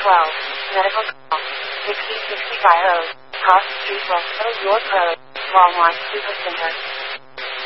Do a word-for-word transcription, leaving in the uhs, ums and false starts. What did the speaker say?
twelve. Medical call. sixty sixty-five. Cross Street West York Road. Walmart Supercenter.